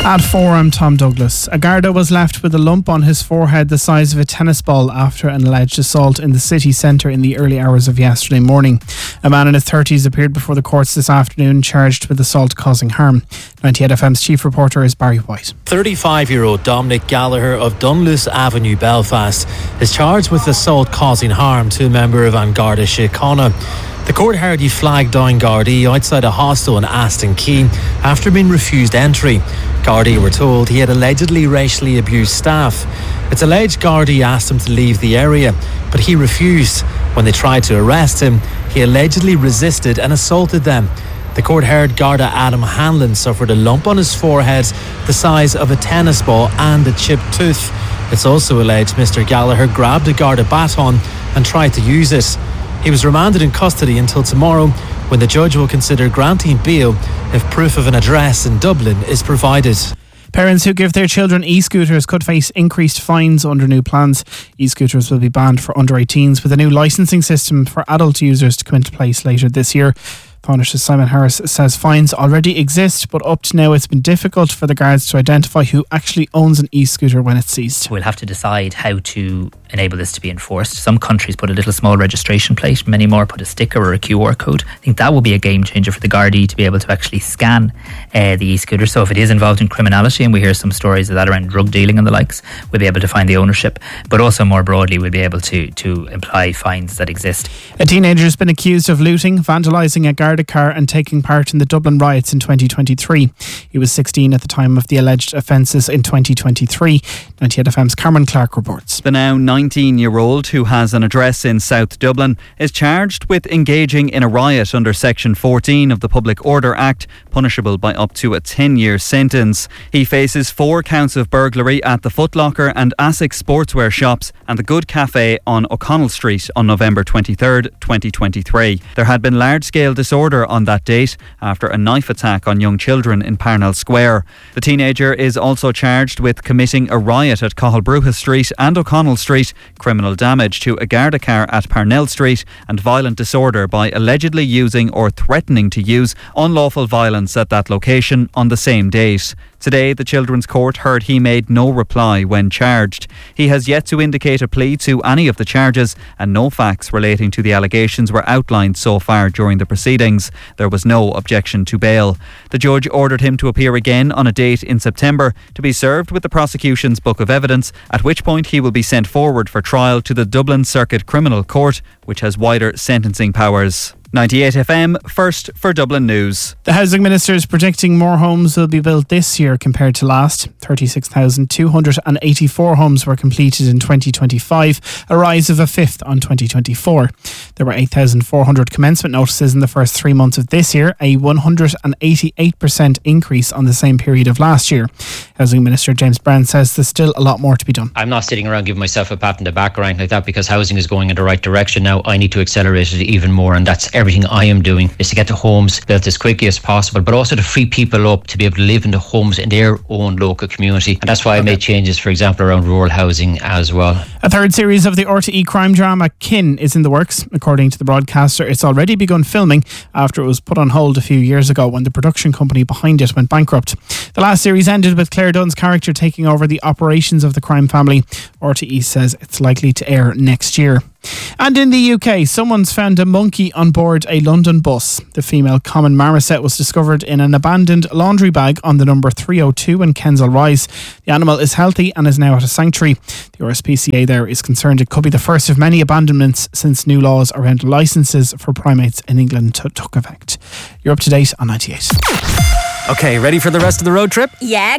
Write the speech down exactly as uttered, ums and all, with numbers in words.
At four, I'm Tom Douglas. A Garda was left with a lump on his forehead the size of a tennis ball after an alleged assault in the city centre in the early hours of yesterday morning. A man in his thirties appeared before the courts this afternoon charged with assault causing harm. ninety-eight F M's chief reporter is Barry White. thirty-five-year-old Dominic Gallagher of Dunluce Avenue, Belfast, is charged with assault causing harm to a member of An Garda Síochána. The court heard he flagged down Gardaí outside a hostel in Aston Quay after being refused entry. Gardaí were told he had allegedly racially abused staff. It's alleged Gardaí asked him to leave the area, but he refused. When they tried to arrest him, he allegedly resisted and assaulted them. The court heard Garda Adam Hanlon suffered a lump on his forehead the size of a tennis ball and a chipped tooth. It's also alleged Mister Gallagher grabbed a Garda baton and tried to use it. He was remanded in custody until tomorrow, when the judge will consider granting bail if proof of an address in Dublin is provided. Parents who give their children e-scooters could face increased fines under new plans. E-scooters will be banned for under eighteens, with a new licensing system for adult users to come into place later this year. Taoiseach Simon Harris says fines already exist, but up to now it's been difficult for the guards to identify who actually owns an e-scooter when it's seized. We'll have to decide how to enable this to be enforced. Some countries put a little small registration plate, many more put a sticker or a Q R code. I think that will be a game changer for the Gardaí to be able to actually scan uh, the e-scooter. So if it is involved in criminality, and we hear some stories of that around drug dealing and the likes, we'll be able to find the ownership. But also more broadly, we'll be able to, to imply fines that exist. A teenager has been accused of looting, vandalising a Garda car and taking part in the Dublin riots in twenty twenty-three. He was sixteen at the time of the alleged offences in twenty twenty-three. ninety-eight F M's Cameron Clark reports. The now nineteen-year-old, who has an address in South Dublin, is charged with engaging in a riot under Section fourteen of the Public Order Act, punishable by up to a ten-year sentence. He faces four counts of burglary at the Foot Locker and Asics sportswear shops and the Good Cafe on O'Connell Street on November twenty-third, twenty twenty-three. There had been large-scale disorder on that date after a knife attack on young children in Parnell Square. The teenager is also charged with committing a riot at Cathal Street and O'Connell Street, criminal damage to a Garda car at Parnell Street, and violent disorder by allegedly using or threatening to use unlawful violence at that location on the same date. Today, the Children's Court heard he made no reply when charged. He has yet to indicate a plea to any of the charges, and no facts relating to the allegations were outlined so far during the proceedings. There was no objection to bail. The judge ordered him to appear again on a date in September to be served with the prosecution's book of evidence, at which point he will be sent forward for trial to the Dublin Circuit Criminal Court, which has wider sentencing powers. ninety-eight F M, first for Dublin News. The Housing Minister is predicting more homes will be built this year compared to last. thirty-six thousand two hundred eighty-four homes were completed in twenty twenty-five, a rise of a fifth on twenty twenty-four. There were eight thousand four hundred commencement notices in the first three months of this year, a one hundred eighty-eight percent increase on the same period of last year. Housing Minister James Brown says there's still a lot more to be done. I'm not sitting around giving myself a pat on the back or anything like that, because housing is going in the right direction now. I need to accelerate it even more, and that's everything I am doing, is to get the homes built as quickly as possible, but also to free people up to be able to live in the homes in their own local community. And that's why okay. I made changes, for example, around rural housing as well. A third series of the R T E crime drama Kin is in the works. According to the broadcaster, it's already begun filming after it was put on hold a few years ago when the production company behind it went bankrupt. The last series ended with Claire Dunn's character taking over the operations of the crime family. R T E says it's likely to air next year. And in the U K, someone's found a monkey on board a London bus. The female common marmoset was discovered in an abandoned laundry bag on the number three oh two in Kensal Rise. The animal is healthy and is now at a sanctuary. The R S P C A there is concerned it could be the first of many abandonments since new laws around licences for primates in England t- took effect. You're up to date on ninety-eight. Okay, ready for the rest of the road trip? Yeah.